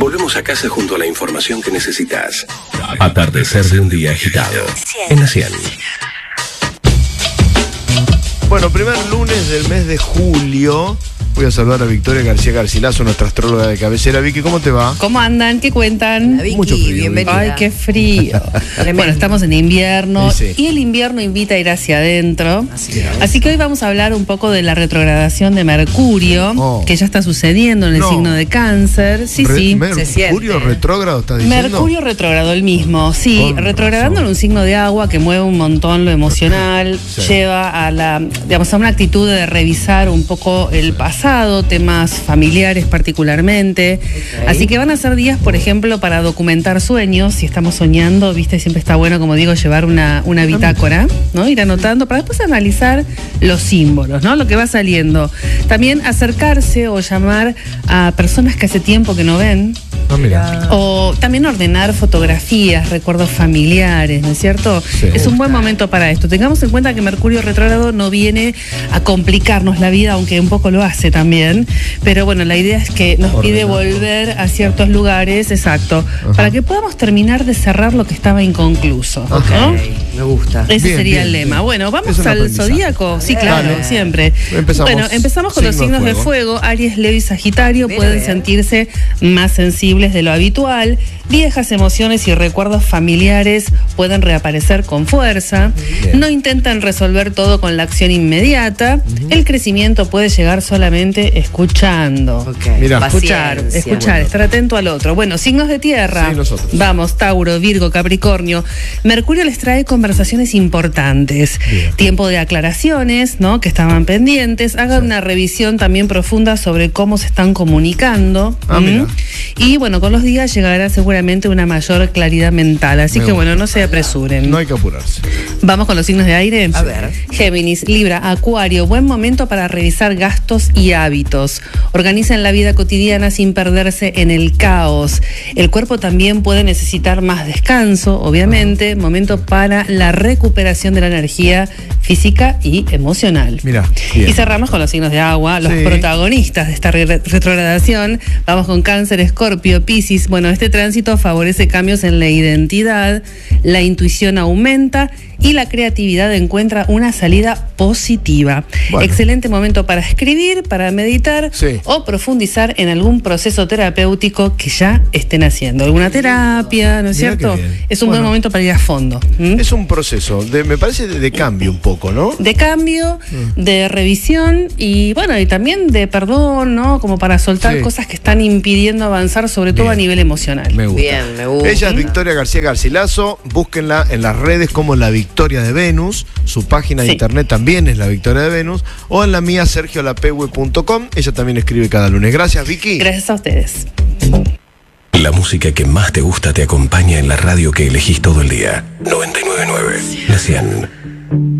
Volvemos a casa junto a la información que necesitas. Atardecer de un día agitado. En la 100. Bueno, primer lunes del mes de julio. Voy a saludar a Victoria García Garcilaso, nuestra astróloga de cabecera. Vicky, ¿cómo te va? ¿Cómo andan? ¿Qué cuentan? Vicky, Mucho frío, bienvenida. Ay, qué frío. Bueno, estamos en invierno Sí. y el invierno invita a ir hacia adentro. Así que hoy vamos a hablar un poco de la retrogradación de Mercurio, que ya está sucediendo en el signo de Cáncer. Sí. ¿Mercurio retrógrado está diciendo? Mercurio retrógrado, el mismo, sí, Con retrogradando razón. en un signo de agua que mueve un montón lo emocional, Sí. lleva a a una actitud de revisar un poco el pasado, temas familiares particularmente. Así que van a ser días, por ejemplo, para documentar sueños. Si estamos soñando, viste, siempre está bueno, como digo, llevar una bitácora, ¿no? Ir anotando para después analizar los símbolos, ¿no? Lo que va saliendo. También acercarse o llamar a personas que hace tiempo que no ven. Ah, mira. O también ordenar fotografías, recuerdos familiares, ¿no es cierto? Sí. Es un buen momento para esto. Tengamos en cuenta que Mercurio retrógrado no viene a complicarnos la vida, aunque un poco lo hace también. Pero bueno, la idea es que nos pide volver a ciertos lugares, exacto, para que podamos terminar de cerrar lo que estaba inconcluso, ¿no? me gusta. Ese Bien, sería bien, el lema. bien. Bueno, Es vamos un al aprendizaje. zodíaco. Sí, claro, Dale. siempre. Empezamos. Bueno, empezamos con los signos de fuego. Aries, Leo y Sagitario pueden sentirse más sensibles de lo habitual. Viejas emociones y recuerdos familiares pueden reaparecer con fuerza. Bien. No intentan resolver todo con la acción inmediata. El crecimiento puede llegar solamente escuchando. Mira. Escuchar, estar atento al otro. Bueno, signos de tierra. Sí, nosotros. Vamos, Tauro, Virgo, Capricornio. Mercurio les trae conversaciones importantes. Bien. Tiempo de aclaraciones, ¿no? Que estaban pendientes. Hagan una revisión también profunda sobre cómo se están comunicando. Mira. Y bueno, con los días llegará seguramente una mayor claridad mental. Así Me que gusta. bueno, no se apresuren. No hay que apurarse. Vamos con los signos de aire. A ver. Géminis, Libra, Acuario, buen momento para revisar gastos y hábitos. Organicen la vida cotidiana sin perderse en el caos. El cuerpo también puede necesitar más descanso, obviamente. Momento para la recuperación de la energía física y emocional. Mira, bien. Y cerramos con los signos de agua, los Sí. protagonistas de esta retrogradación. Vamos con Cáncer, Escorpio, Piscis. Bueno, este tránsito favorece cambios en la identidad, la intuición aumenta y la creatividad encuentra una salida positiva. Bueno. Excelente momento para escribir, para meditar Sí. o profundizar en algún proceso terapéutico que ya estén haciendo. Alguna terapia, ¿no es Mirá cierto? qué bien. Es un Bueno. buen momento para ir a fondo. ¿Mm? Es un proceso, me parece, de cambio un poco, ¿no? De cambio, de revisión y bueno, y también de perdón, ¿no? Como para soltar Sí. cosas que están impidiendo avanzar, sobre todo Bien. a nivel emocional. Me gusta. Bien, me gusta. Ella es Victoria García Garcilaso. Búsquenla en las redes como La Victoria de Venus. Su página de Sí. internet también es La Victoria de Venus. O en la mía, sergiolapegue.com. Ella también escribe cada lunes. Gracias, Vicky. Gracias a ustedes. La música que más te gusta te acompaña en la radio que elegís todo el día. 99.9. La 100.